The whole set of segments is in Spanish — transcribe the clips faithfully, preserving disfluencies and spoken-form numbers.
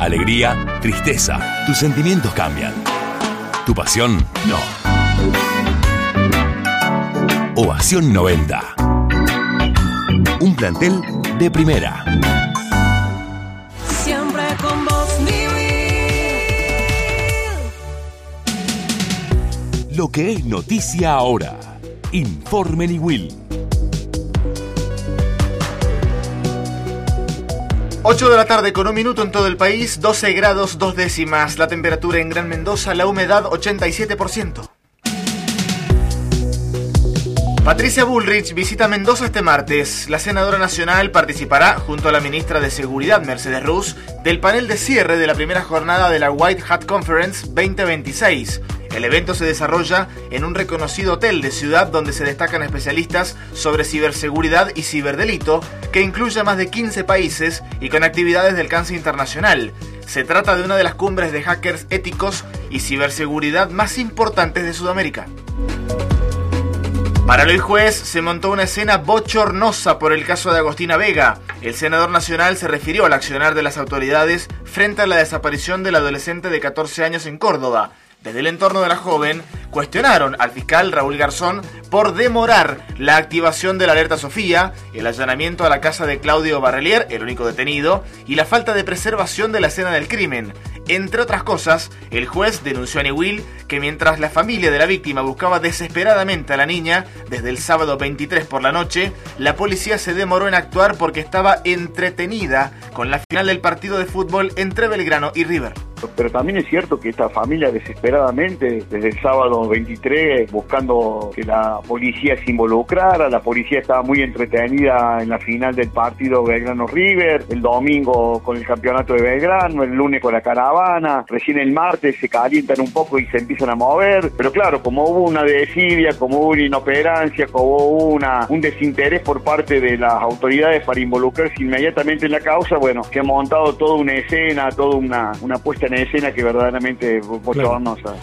Alegría, tristeza. Tus sentimientos cambian. Tu pasión, no. Ovación noventa. Un plantel de primera. Siempre con vos, Niwil. Lo que es noticia ahora. Informe Niwil. ocho de la tarde con un minuto en todo el país, doce grados dos décimas. La temperatura en Gran Mendoza, la humedad ochenta y siete por ciento. Patricia Bullrich visita Mendoza este martes. La senadora nacional participará, junto a la ministra de Seguridad, Mercedes Ruz, del panel de cierre de la primera jornada de la White Hat Conference veinte veintiséis. El evento se desarrolla en un reconocido hotel de ciudad donde se destacan especialistas sobre ciberseguridad y ciberdelito, que incluye a más de quince países y con actividades de alcance internacional. Se trata de una de las cumbres de hackers éticos y ciberseguridad más importantes de Sudamérica. Para Luis Juez se montó una escena bochornosa por el caso de Agostina Vega. El senador nacional se refirió al accionar de las autoridades frente a la desaparición del adolescente de catorce años en Córdoba. Desde el entorno de la joven, cuestionaron al fiscal Raúl Garzón por demorar la activación de la alerta Sofía, el allanamiento a la casa de Claudio Barrelier, el único detenido, y la falta de preservación de la escena del crimen. Entre otras cosas, el juez denunció a Niwil que mientras la familia de la víctima buscaba desesperadamente a la niña, desde el sábado veintitrés por la noche, la policía se demoró en actuar porque estaba entretenida con la final del partido de fútbol entre Belgrano y River. Pero también es cierto que esta familia desesperadamente, desde el sábado veintitrés, buscando que la policía se involucrara, la policía estaba muy entretenida en la final del partido Belgrano-River, el domingo con el campeonato de Belgrano, el lunes con la caravana, recién el martes se calientan un poco y se empiezan a mover, pero claro, como hubo una desidia, como hubo una inoperancia, como hubo una, un desinterés por parte de las autoridades para involucrarse inmediatamente en la causa, bueno, se ha montado toda una escena, toda una, una puesta en escena que verdaderamente bochornosa.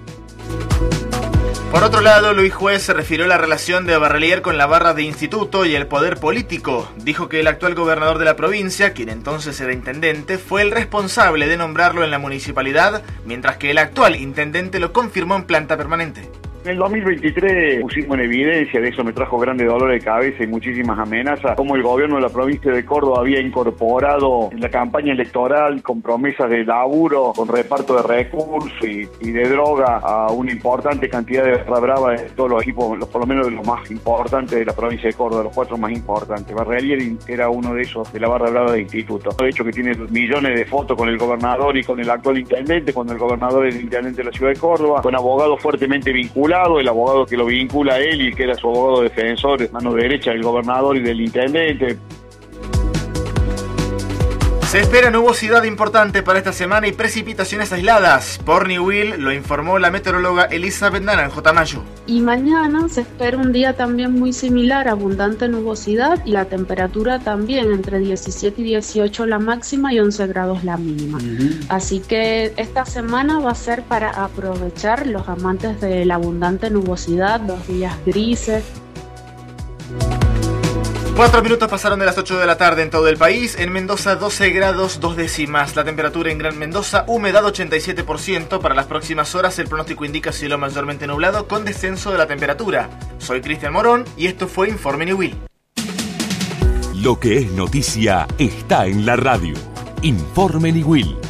Por otro lado, Luis Juez se refirió a la relación de Barrelier con la barra de instituto y el poder político. Dijo que el actual gobernador de la provincia, quien entonces era intendente, fue el responsable de nombrarlo en la municipalidad, mientras que el actual intendente lo confirmó en planta permanente. En el dos mil veintitrés pusimos en evidencia, de eso me trajo grande dolor de cabeza y muchísimas amenazas, cómo el gobierno de la provincia de Córdoba había incorporado en la campaña electoral con promesas de laburo, con reparto de recursos y, y de droga a una importante cantidad de barra brava de todos los equipos, los, por lo menos de los más importantes de la provincia de Córdoba, los cuatro más importantes. Barrelier era uno de esos, de la barra brava de instituto. De hecho que tiene millones de fotos con el gobernador y con el actual intendente, cuando el gobernador es el intendente de la ciudad de Córdoba, con abogados fuertemente vinculados, el abogado que lo vincula a él y que era su abogado defensor, mano derecha del gobernador y del intendente. Se espera nubosidad importante para esta semana y precipitaciones aisladas. Por Niwil lo informó la meteoróloga Elizabeth Naranjo Tamayo. Y mañana se espera un día también muy similar, abundante nubosidad y la temperatura también entre diecisiete y dieciocho la máxima y once grados la mínima. Uh-huh. Así que esta semana va a ser para aprovechar los amantes de la abundante nubosidad, los días grises. Cuatro minutos pasaron de las ocho de la tarde en todo el país. En Mendoza doce grados dos décimas. La temperatura en Gran Mendoza, humedad ochenta y siete por ciento. Para las próximas horas el pronóstico indica cielo mayormente nublado con descenso de la temperatura. Soy Cristian Morón y esto fue Informe Niwil. Lo que es noticia está en la radio. Informe Niwil.